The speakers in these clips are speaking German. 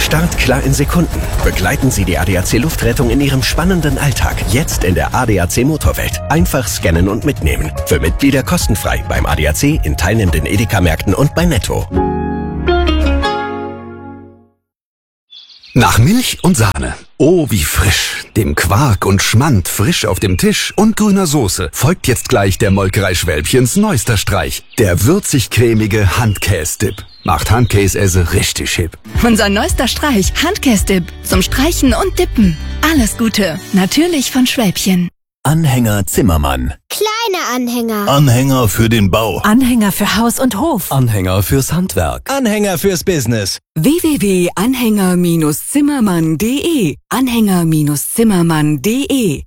Start klar in Sekunden. Begleiten Sie die ADAC Luftrettung in Ihrem spannenden Alltag. Jetzt in der ADAC Motorwelt. Einfach scannen und mitnehmen. Für Mitglieder kostenfrei beim ADAC, in teilnehmenden Edeka-Märkten und bei Netto. Nach Milch und Sahne. Oh, wie frisch. Dem Quark und Schmand frisch auf dem Tisch und grüner Soße folgt jetzt gleich der Molkerei Schwälbchens neuester Streich. Der würzig-cremige Handkäse-Dip. Macht Handkäse richtig hip. Unser neuester Streich, Handkäse-Dip. Zum Streichen und Dippen. Alles Gute. Natürlich von Schwälbchen. Anhänger Zimmermann. Kleine Anhänger. Anhänger für den Bau. Anhänger für Haus und Hof. Anhänger fürs Handwerk. Anhänger fürs Business. www.anhänger-zimmermann.de. Anhänger-zimmermann.de.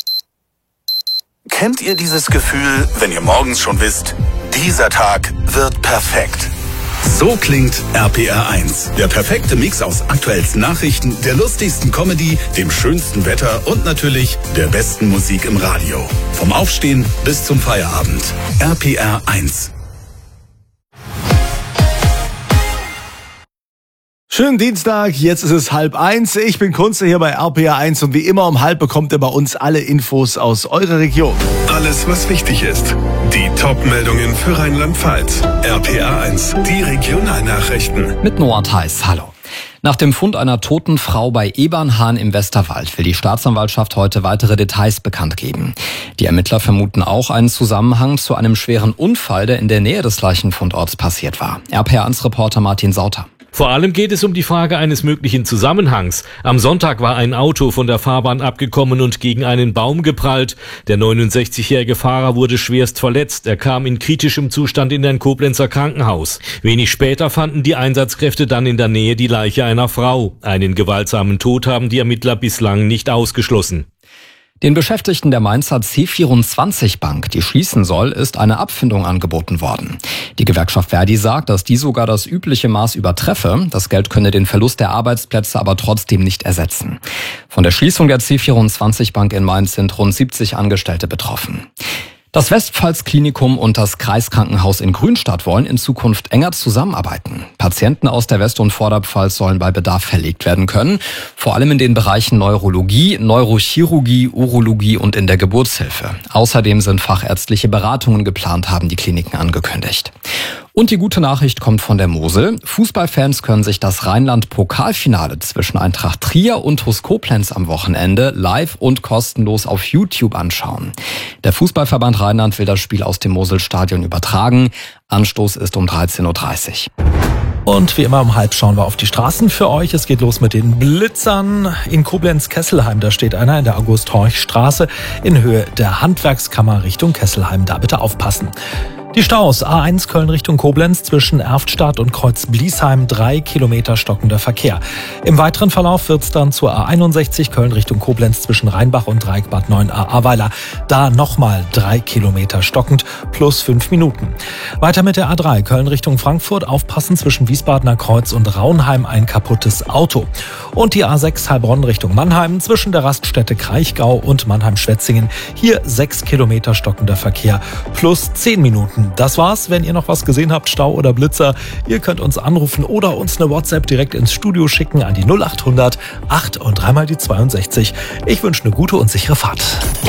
Kennt ihr dieses Gefühl, wenn ihr morgens schon wisst, dieser Tag wird perfekt? So klingt RPR1. Der perfekte Mix aus aktuellsten Nachrichten, der lustigsten Comedy, dem schönsten Wetter und natürlich der besten Musik im Radio. Vom Aufstehen bis zum Feierabend. RPR1. Schönen Dienstag, jetzt ist es 12:30. Ich bin Kunze hier bei RPR1 und wie immer um 12 bekommt ihr bei uns alle Infos aus eurer Region. Alles, was wichtig ist. Die Top-Meldungen für Rheinland-Pfalz. RPR1, die Regionalnachrichten. Mit Noah Theis, hallo. Nach dem Fund einer toten Frau bei Ebernhahn im Westerwald will die Staatsanwaltschaft heute weitere Details bekannt geben. Die Ermittler vermuten auch einen Zusammenhang zu einem schweren Unfall, der in der Nähe des Leichenfundorts passiert war. RPR1-Reporter Martin Sauter. Vor allem geht es um die Frage eines möglichen Zusammenhangs. Am Sonntag war ein Auto von der Fahrbahn abgekommen und gegen einen Baum geprallt. Der 69-jährige Fahrer wurde schwerst verletzt. Er kam in kritischem Zustand in ein Koblenzer Krankenhaus. Wenig später fanden die Einsatzkräfte dann in der Nähe die Leiche einer Frau. Einen gewaltsamen Tod haben die Ermittler bislang nicht ausgeschlossen. Den Beschäftigten der Mainzer C24-Bank, die schließen soll, ist eine Abfindung angeboten worden. Die Gewerkschaft Verdi sagt, dass die sogar das übliche Maß übertreffe. Das Geld könne den Verlust der Arbeitsplätze aber trotzdem nicht ersetzen. Von der Schließung der C24-Bank in Mainz sind rund 70 Angestellte betroffen. Das Westpfalz-Klinikum und das Kreiskrankenhaus in Grünstadt wollen in Zukunft enger zusammenarbeiten. Patienten aus der West- und Vorderpfalz sollen bei Bedarf verlegt werden können, vor allem in den Bereichen Neurologie, Neurochirurgie, Urologie und in der Geburtshilfe. Außerdem sind fachärztliche Beratungen geplant, haben die Kliniken angekündigt. Und die gute Nachricht kommt von der Mosel. Fußballfans können sich das Rheinland-Pokalfinale zwischen Eintracht Trier und TuS Koblenz am Wochenende live und kostenlos auf YouTube anschauen. Der Fußballverband Rheinland will das Spiel aus dem Moselstadion übertragen. Anstoß ist um 13:30 Uhr. Und wie immer um 12 schauen wir auf die Straßen für euch. Es geht los mit den Blitzern. In Koblenz-Kesselheim, da steht einer in der August-Horch-Straße in Höhe der Handwerkskammer Richtung Kesselheim. Da bitte aufpassen. Die Staus A1 Köln Richtung Koblenz zwischen Erftstadt und Kreuz-Bliesheim 3 Kilometer stockender Verkehr. Im weiteren Verlauf wird's dann zur A61 Köln Richtung Koblenz zwischen Rheinbach und Dreieckbad 9a Ahrweiler. Da nochmal 3 Kilometer stockend plus 5 Minuten. Weiter mit der A3 Köln Richtung Frankfurt. Aufpassen zwischen Wiesbadener Kreuz und Raunheim ein kaputtes Auto. Und die A6 Heilbronn Richtung Mannheim zwischen der Raststätte Kraichgau und Mannheim-Schwetzingen. Hier 6 Kilometer stockender Verkehr plus 10 Minuten. Das war's. Wenn ihr noch was gesehen habt, Stau oder Blitzer, ihr könnt uns anrufen oder uns eine WhatsApp direkt ins Studio schicken an die 0800 8 und 3 mal die 62. Ich wünsche eine gute und sichere Fahrt.